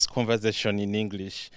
conversation in English.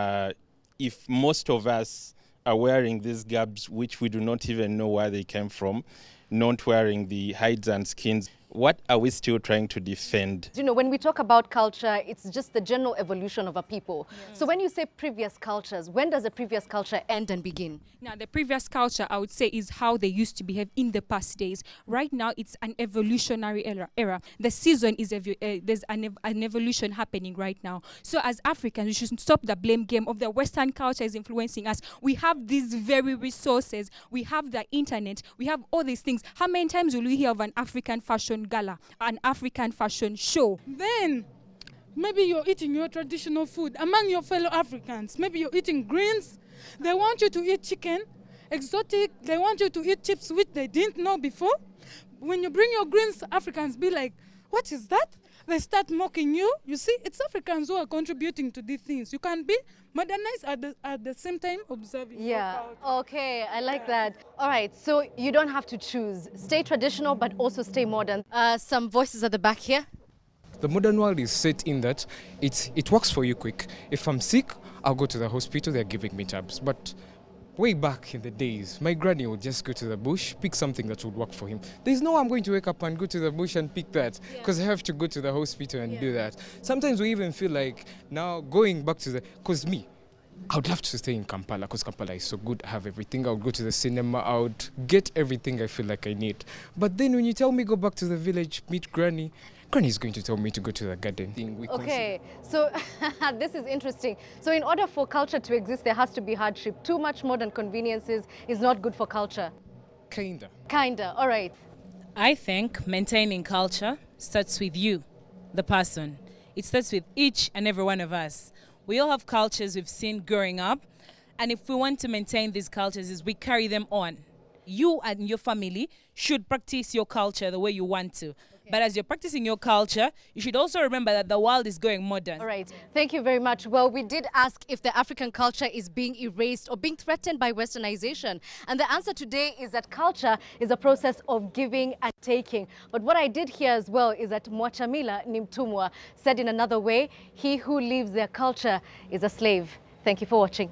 If most of us are wearing these garbs, which we do not even know where they came from, not wearing the hides and skins, what are we still trying to defend? You know, when we talk about culture, it's just the general evolution of a people. Yes. So when you say previous cultures, when does a previous culture end and begin? Now, the previous culture, I would say, is how they used to behave in the past days. Right now, it's an evolutionary era. The season is, there's an evolution happening right now. So as Africans, we should stop the blame game of the Western culture is influencing us. We have these very resources. We have the internet. We have all these things. How many times will we hear of an African fashion gala, an African fashion show? Then maybe you're eating your traditional food among your fellow Africans. Maybe you're eating greens. They want you to eat chicken, exotic. They want you to eat chips which they didn't know before. When you bring your greens, Africans be like, what is that? They start mocking you. You see, it's Africans who are contributing to these things. You can be modernized at the same time observing. Yeah, okay, I like that. All right, so you don't have to choose. Stay traditional, but also stay modern. Some voices at the back here. The modern world is set in that it works for you quick. If I'm sick, I'll go to the hospital, they're giving me tabs. But way back in the days, my granny would just go to the bush, pick something that would work for him. There's no way I'm going to wake up and go to the bush and pick that, because I have to go to the hospital and do that. Sometimes we even feel like now going back to because me, I would love to stay in Kampala because Kampala is so good. I have everything. I would go to the cinema. I would get everything I feel like I need. But then when you tell me go back to the village, meet Granny, Granny is going to tell me to go to the garden. Okay, so this is interesting. So in order for culture to exist, there has to be hardship. Too much modern conveniences is not good for culture. Kinda. Kinda, all right. I think maintaining culture starts with you, the person. It starts with each and every one of us. We all have cultures we've seen growing up, and if we want to maintain these cultures, is we carry them on. You and your family should practice your culture the way you want to. But as you're practicing your culture, you should also remember that the world is going modern. All right. Thank you very much. Well, we did ask if the African culture is being erased or being threatened by westernization. And the answer today is that culture is a process of giving and taking. But what I did hear as well is that Mwachamila Nimtumwa said in another way, he who leaves their culture is a slave. Thank you for watching.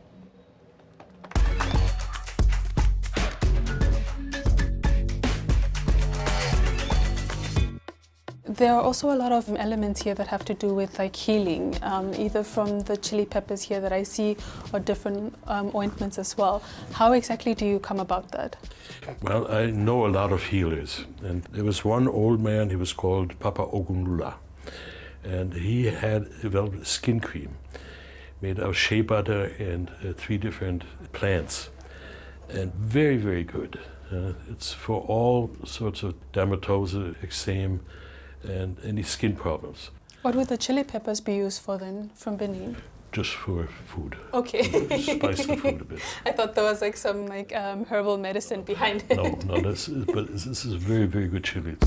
There are also a lot of elements here that have to do with like healing, either from the chili peppers here that I see or different ointments as well. How exactly do you come about that? Well, I know a lot of healers, and there was one old man, he was called Papa Ogunlula, and he had developed a skin cream made of shea butter and 3 different plants, and very, very good. It's for all sorts of dermatosis, eczema, and any skin problems. What would the chili peppers be used for then from Benin? Just for food. Okay. Spice the food a bit. I thought there was like some herbal medicine behind it. No, this is very, very good chili.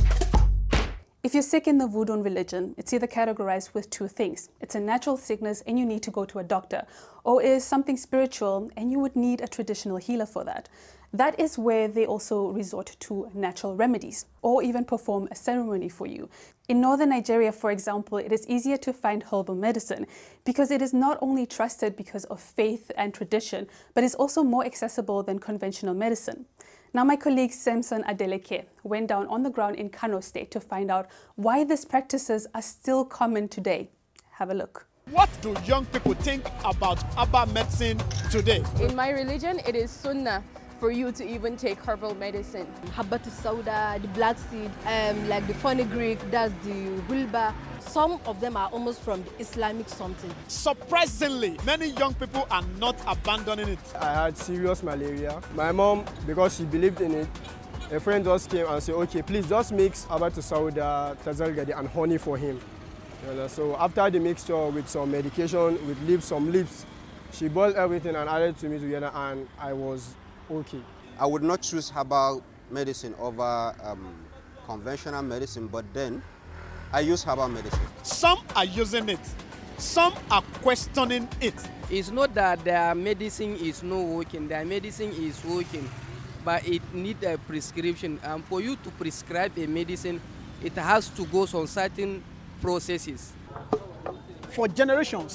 If you're sick in the Voodoo religion, it's either categorized with 2 things. It's a natural sickness and you need to go to a doctor, or is something spiritual and you would need a traditional healer for that. That is where they also resort to natural remedies or even perform a ceremony for you. In northern Nigeria, for example, it is easier to find herbal medicine because it is not only trusted because of faith and tradition, but is also more accessible than conventional medicine. Now, my colleague Samson Adeleke went down on the ground in Kano State to find out why these practices are still common today. Have a look. What do young people think about herbal medicine today? In my religion, it is sunnah for you to even take herbal medicine. Habbatu sauda, the black seed, like the fenugreek, that's the wilba. Some of them are almost from the Islamic something. Surprisingly, many young people are not abandoning it. I had serious malaria. My mom, because she believed in it, a friend just came and said, okay, please just mix habbatu sauda, tazalgadi and honey for him. So after the mixture with some medication, with leaves, some leaves, she boiled everything and added to me together, and I was okay. I would not choose herbal medicine over conventional medicine, but then I use herbal medicine. Some are using it. Some are questioning it. It's not that their medicine is not working. Their medicine is working, but it needs a prescription. And for you to prescribe a medicine, it has to go on certain processes. For generations,